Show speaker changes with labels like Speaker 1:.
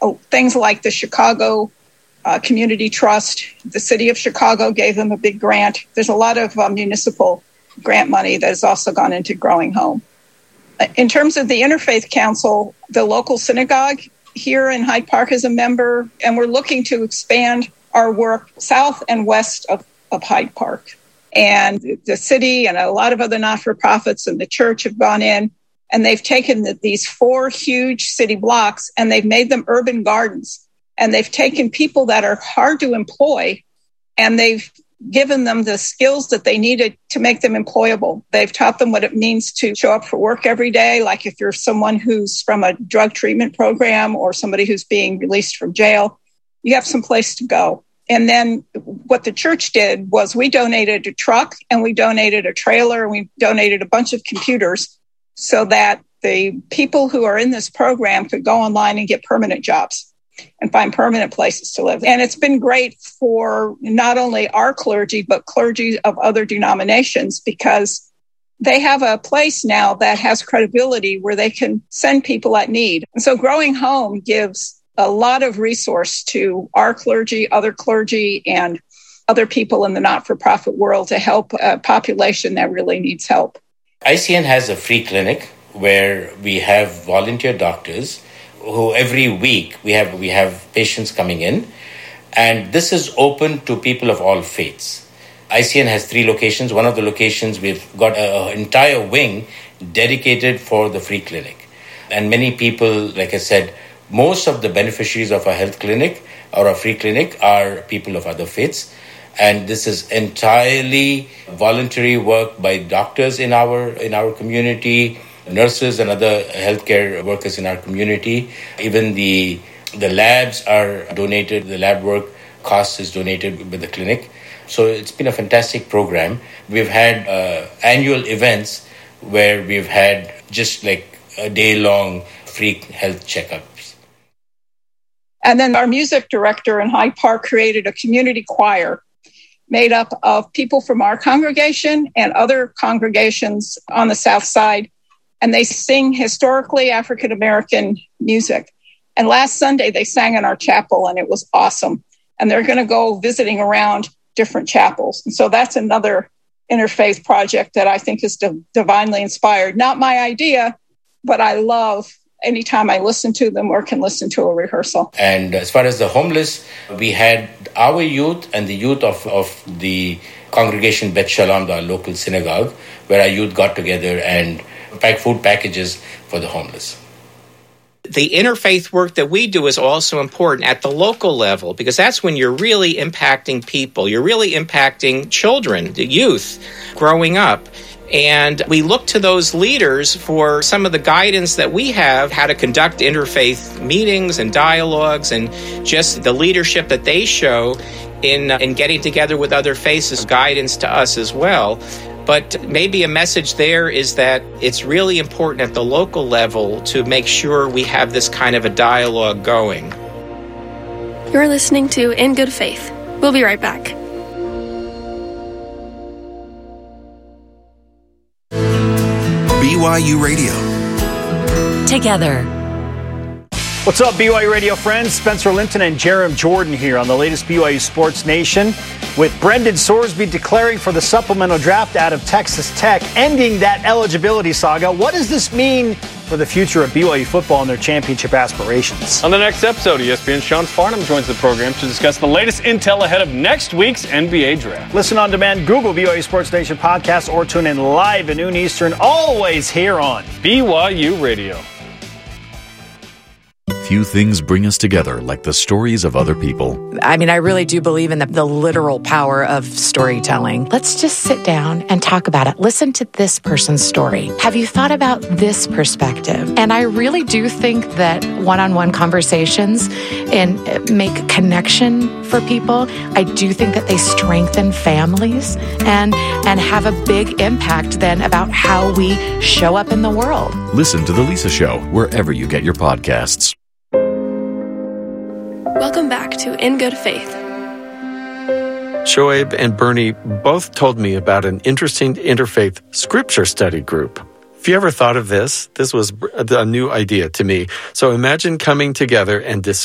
Speaker 1: things like the Chicago Community Trust. The city of Chicago gave them a big grant. There's a lot of municipal grant money that has also gone into Growing Home. In terms of the Interfaith Council, the local synagogue here in Hyde Park is a member, and we're looking to expand our work south and west of Hyde Park. And the city and a lot of other not-for-profits and the church have gone in, and they've taken these 4 huge city blocks and they've made them urban gardens. And they've taken people that are hard to employ and they've given them the skills that they needed to make them employable. They've taught them what it means to show up for work every day. Like if you're someone who's from a drug treatment program or somebody who's being released from jail, you have some place to go. And then what the church did was we donated a truck and we donated a trailer and we donated a bunch of computers so that the people who are in this program could go online and get permanent jobs and find permanent places to live. And it's been great for not only our clergy, but clergy of other denominations, because they have a place now that has credibility where they can send people at need. And so Growing Home gives a lot of resource to our clergy, and other people in the not-for-profit world to help a population that really needs help.
Speaker 2: ICN has a free clinic where we have volunteer doctors who every week we have patients coming in, and this is open to people of all faiths. ICN has 3 locations. One of the locations we've got an entire wing dedicated for the free clinic. And many people, like I said, most of the beneficiaries of our health clinic or our free clinic are people of other faiths. And this is entirely voluntary work by doctors in our community, nurses and other healthcare workers in our community. Even the labs are donated. The lab work cost is donated with the clinic. So it's been a fantastic program. We've had annual events where we've had just like a day-long free health checkups.
Speaker 1: And then our music director in Hyde Park created a community choir made up of people from our congregation and other congregations on the South Side. And they sing historically African-American music. And last Sunday, they sang in our chapel, and it was awesome. And they're going to go visiting around different chapels. And so that's another interfaith project that I think is divinely inspired. Not my idea, but I love anytime I listen to them or can listen to a rehearsal.
Speaker 2: And as far as the homeless, we had our youth and the youth of the congregation Beth Shalom, our local synagogue, where our youth got together and packed food packages for the homeless.
Speaker 3: The interfaith work that we do is also important at the local level, because that's when you're really impacting people. You're really impacting children, the youth, growing up. And we look to those leaders for some of the guidance that we have, how to conduct interfaith meetings and dialogues, and just the leadership that they show in getting together with other faiths is guidance to us as well. But maybe a message there is that it's really important at the local level to make sure we have this kind of a dialogue going.
Speaker 4: You're listening to In Good Faith. We'll be right back.
Speaker 5: BYU Radio.
Speaker 6: Together.
Speaker 7: What's up, BYU Radio friends? Spencer Linton and Jerem Jordan here on the latest BYU Sports Nation. With Brendan Sorsby declaring for the supplemental draft out of Texas Tech, ending that eligibility saga, what does this mean for the future of BYU football and their championship aspirations?
Speaker 8: On the next episode, ESPN's Sean Farnham joins the program to discuss the latest intel ahead of next week's NBA draft.
Speaker 7: Listen on demand, Google BYU Sports Nation podcast, or tune in live at noon Eastern, always here on
Speaker 8: BYU Radio.
Speaker 5: Few things bring us together like the stories of other people.
Speaker 6: I mean, I really do believe in the literal power of storytelling. Let's just sit down and talk about it. Listen to this person's story. Have you thought about this perspective? And I really do think that one-on-one conversations and make connection for people. I do think that they strengthen families and have a big impact then about how we show up in the world.
Speaker 5: Listen to The Lisa Show wherever you get your podcasts.
Speaker 4: Welcome back to In Good Faith.
Speaker 9: Shoaib and Bernie both told me about an interesting interfaith scripture study group. Have you ever thought of this? This was a new idea to me. So imagine coming together and discussing